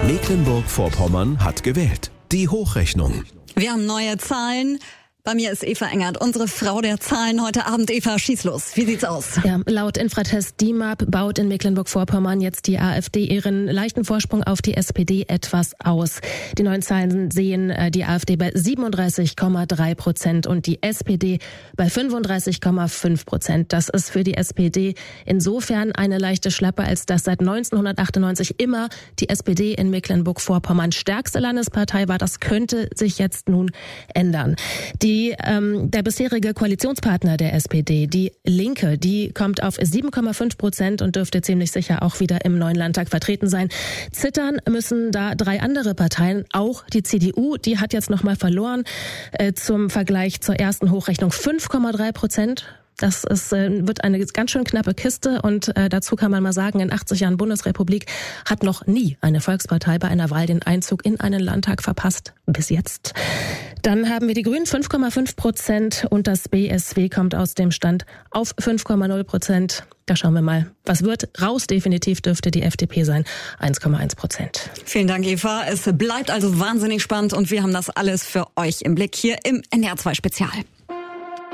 Mecklenburg-Vorpommern hat gewählt. Die Hochrechnung. Wir haben neue Zahlen. Bei mir ist Eva Engert, unsere Frau der Zahlen heute Abend. Eva, schieß los. Wie sieht's aus? Ja, laut Infratest DIMAP baut in Mecklenburg-Vorpommern jetzt die AfD ihren leichten Vorsprung auf die SPD etwas aus. Die neuen Zahlen sehen die AfD bei 37,3% und die SPD bei 35,5%. Das ist für die SPD insofern eine leichte Klappe, als dass seit 1998 immer die SPD in Mecklenburg-Vorpommern stärkste Landespartei war. Das könnte sich jetzt nun ändern. Der bisherige Koalitionspartner der SPD, die Linke, die kommt auf 7,5% und dürfte ziemlich sicher auch wieder im neuen Landtag vertreten sein. Zittern müssen da 3 andere Parteien, auch die CDU, die hat jetzt nochmal verloren, zum Vergleich zur ersten Hochrechnung 5,3%. Das wird eine ganz schön knappe Kiste und dazu kann man mal sagen, in 80 Jahren Bundesrepublik hat noch nie eine Volkspartei bei einer Wahl den Einzug in einen Landtag verpasst. Bis jetzt. Dann haben wir die Grünen 5,5% und das BSW kommt aus dem Stand auf 5,0%. Da schauen wir mal, was wird. Raus definitiv dürfte die FDP sein, 1,1%. Vielen Dank, Eva. Es bleibt also wahnsinnig spannend und wir haben das alles für euch im Blick hier im NDR 2 Spezial.